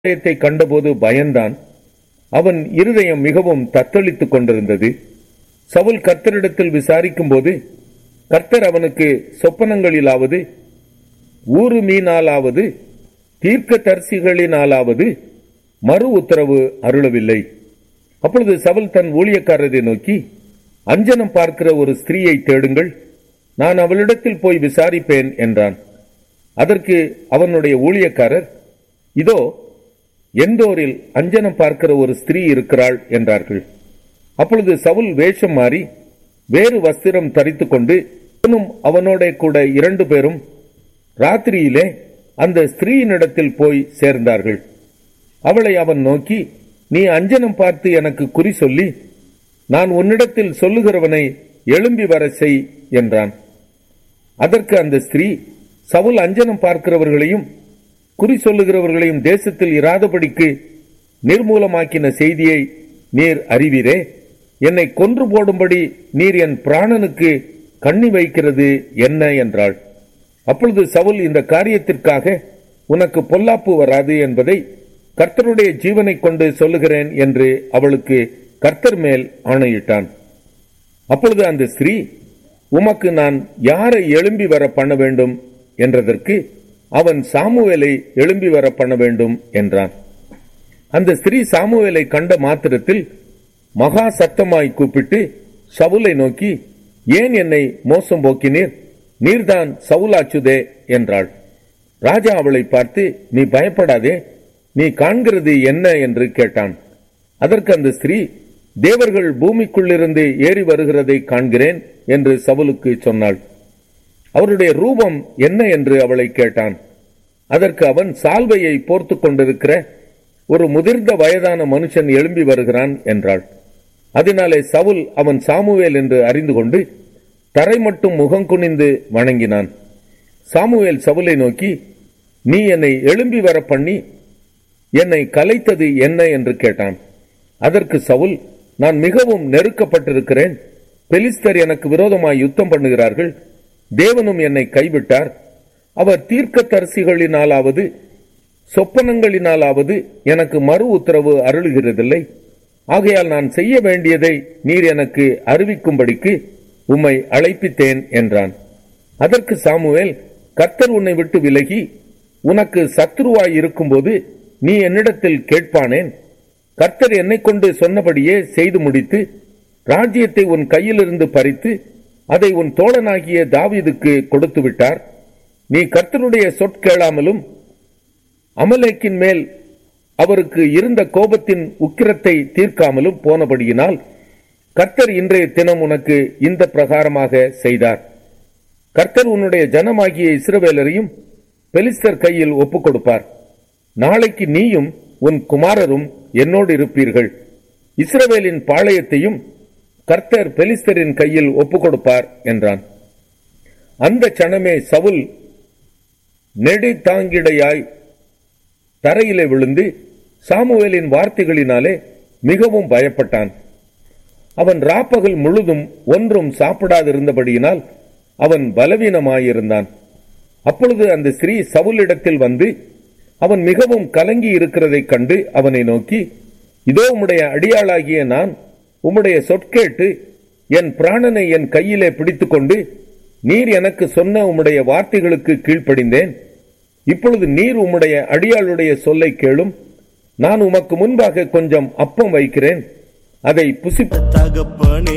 ஆலயத்தை கண்டபோது பயந்தான். அவன் இருதயம் மிகவும் தத்தளித்துக் கொண்டிருந்தது. சவுல் கர்த்தரிடத்தில் விசாரிக்கும் போது கர்த்தர் அவனுக்கு சொப்பனங்களிலாவது, ஊரு மீனாலாவது, தீர்க்க தரிசிகளினாலாவது மறு உத்தரவு அருளவில்லை. அப்பொழுது சவுல் தன் ஊழியக்காரரை நோக்கி, அஞ்சனம் பார்க்கிற ஒரு ஸ்திரீயை தேடுங்கள், நான் அவளிடத்தில் போய் விசாரிப்பேன் என்றான். அதற்கு அவனுடைய ஊழியக்காரர், இதோ எந்தோரில் அஞ்சனம் பார்க்கிற ஒரு ஸ்திரீ இருக்கிறாள் என்றார்கள். அப்பொழுது சவுல் வேஷம் மாறி வேறு வஸ்திரம் தரித்துக் கொண்டு அவனோட கூட 2 பேரும் ராத்திரியிலே அந்த ஸ்திரீயினிடத்தில் போய் சேர்ந்தார்கள். அவளை அவன் நோக்கி, நீ அஞ்சனம் பார்த்து எனக்கு குறி சொல்லி நான் உன்னிடத்தில் சொல்லுகிறவனை எழும்பி வர செய் என்றான். அதற்கு அந்த ஸ்திரீ, சவுல் அஞ்சனம் பார்க்கிறவர்களையும் குறி சொல்லுகிறவர்களையும் தேசத்தில் இராதபடிக்கு நிர்மூலமாக்கின செய்தியை நீர் அறிவீரே, என்னை கொன்று போடும்படி நீர் என் பிராணனுக்கு கண்ணி வைக்கிறது என்ன என்றாள். அப்பொழுது சவுல், இந்த காரியத்திற்காக உனக்கு பொல்லாப்பு வராது என்பதை கர்த்தருடைய ஜீவனை கொண்டு சொல்லுகிறேன் என்று அவளுக்கு கர்த்தர் மேல் ஆணையிட்டான். அப்பொழுது அந்த ஸ்திரீ, உமக்கு நான் யாரை எழும்பி வர பண்ண வேண்டும் என்றதற்கு அவன் சாமுவேலை எழும்பி வர பண்ண வேண்டும் என்றான். அந்த ஸ்திரீ சாமுவேலை கண்ட மாத்திரத்தில் மகா சத்தமாய் கூப்பிட்டு சவுலை நோக்கி, ஏன் என்னை மோசம் போக்கினீர்? நீர்தான் சவுலாச்சுதே என்றாள். ராஜா அவளை பார்த்து, நீ பயப்படாதே, நீ காண்கிறது என்ன என்று கேட்டான். அதற்கு அந்த ஸ்திரீ, தேவர்கள் பூமிக்குள்ளிருந்து ஏறி வருகிறதை காண்கிறேன் என்று சவுலுக்கு சொன்னாள். அவருடைய ரூபம் என்ன என்று அவளை கேட்டான். அதற்கு அவன், சால்வையை போர்த்து கொண்டிருக்கிற ஒரு முதிர்ந்த வயதான மனுஷன் எழும்பி வருகிறான் என்றாள். அதனாலே சவுல் அவன் சாமுவேல் என்று அறிந்து கொண்டு தரை மட்டும் முகங்குனிந்து வணங்கினான். சாமுவேல் சவுலை நோக்கி, நீ என்னை எழும்பி வர பண்ணி என்னை கலைத்தது என்ன என்று கேட்டான். அதற்கு சவுல், நான் மிகவும் நெருக்கப்பட்டிருக்கிறேன், பெலிஸ்தர் எனக்கு விரோதமாய் யுத்தம் பண்ணுகிறார்கள், தேவனும் என்னை கைவிட்டார், அவர் தீர்க்க தரிசிகளினாலாவது சொப்பனங்களினாலாவது எனக்கு மறு உத்தரவு அருளுகிறதில்லை. ஆகையால் நான் செய்ய வேண்டியதை நீர் எனக்கு அறிவிக்கும்படிக்கு உம்மை அழைப்பித்தேன் என்றான். அதற்கு சாமுவேல், கர்த்தர் உன்னை விட்டு விலகி உனக்கு சத்துருவாய் இருக்கும்போது நீ என்னிடத்தில் கேட்பானேன்? கர்த்தர் என்னை கொண்டு சொன்னபடியே செய்து முடித்து ராஜ்யத்தை உன் கையிலிருந்து பறித்து அதை உன் தோழனாகிய தாவீதுக்கு கொடுத்து விட்டார். நீ கர்த்தருடைய சொற்கேளாமலும் அமலேக்கின் மேல் அவருக்கு இருந்த கோபத்தின் உக்கிரத்தை தீர்க்காமலும் போனபடியினால் கர்த்தர் இன்றைய தினம் உனக்கு இந்த பிரகாரமாக செய்தார். கர்த்தர் உன்னுடைய ஜனமாகிய இஸ்ரவேலரையும் பெலிஸ்தர் கையில் ஒப்புக் கொடுப்பார். நாளைக்கு நீயும் உன் குமாரரும் என்னோடு இருப்பீர்கள். இஸ்ரவேலின் பாளையத்தையும் கர்த்தர் பெலிஸ்தரின் கையில் ஒப்புக் கொடுப்பார் என்றான். அந்த சனமே சவுல் நெடு தாங்கிடையாய் தரையிலே விழுந்து சாமுவேலின் வார்த்தைகளினாலே மிகவும் பயப்பட்டான். அவன் ராப்பகல் முழுதும் ஒன்றும் சாப்பிடாதிருந்தபடியினால் அவன் பலவீனமாயிருந்தான். அப்பொழுது அந்த ஸ்திரீ சவுலிடத்தில் வந்து அவன் மிகவும் கலங்கி இருக்கிறதைக் கண்டு அவனை நோக்கி, இதோ உம்முடைய அடியாளாகிய நான் உம்முடைய சொற்கேட்டு என் பிராணனை என் கையிலே பிடித்துக்கொண்டு நீர் எனக்கு சொன்ன உம்முடைய வார்த்தைகளுக்கு கீழ்ப்படிந்தேன். இப்பொழுது நீர் உம்முடைய அடியாளுடைய சொல்லை கேளும். நான் உமக்கு முன்பாக கொஞ்சம் அப்பம் வைக்கிறேன், அதை புசிப்ப தகப்பனே.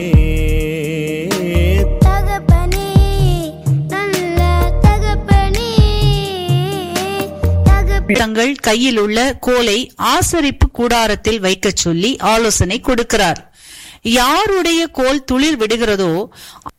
தங்கள் கையில் உள்ள கோலை ஆசரிப்பு கூடாரத்தில் வைக்க சொல்லி ஆலோசனை கொடுக்கிறார். யாருடைய கோல் துளிர் விடுகிறதோ